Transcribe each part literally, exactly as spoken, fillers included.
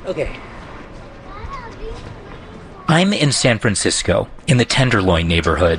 Okay. I'm in San Francisco, in the Tenderloin neighborhood.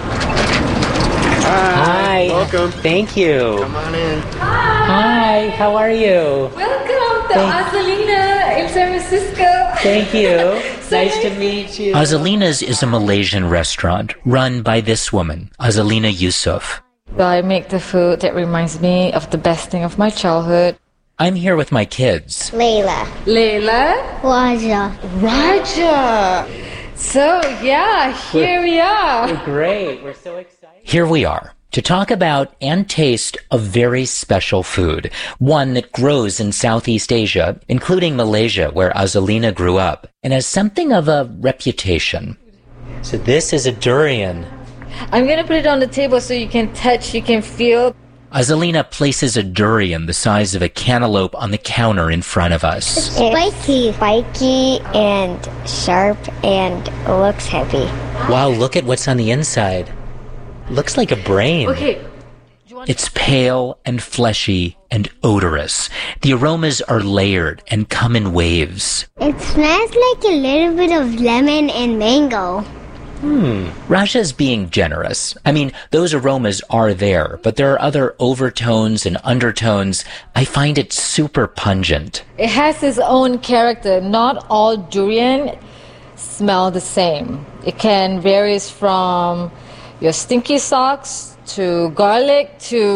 Hi. Hi. Welcome. Thank you. Come on in. Hi, how are you? Welcome to Thank- Azalina in San Francisco. Thank you. So Nice to nice. meet you. Azalina's is a Malaysian restaurant run by this woman, Azalina Yusof. I make the food that reminds me of the best thing of my childhood. I'm here with my kids. Layla. Layla. Raja. Raja. So, yeah, here we are. Great. We're so excited. Here we are to talk about and taste a very special food, one that grows in Southeast Asia, including Malaysia, where Azalina grew up, and has something of a reputation. So this is a durian. I'm going to put it on the table so you can touch, you can feel. Azalina places a durian the size of a cantaloupe on the counter in front of us. Spiky. Spiky and sharp and looks heavy. Wow, look at what's on the inside. Looks like a brain. Okay. It's pale and fleshy and odorous. The aromas are layered and come in waves. It smells like a little bit of lemon and mango. Hmm. Raja's being generous. I mean, those aromas are there, but there are other overtones and undertones. I find it super pungent. It has its own character. Not all durian smell the same. It can vary from your stinky socks to garlic to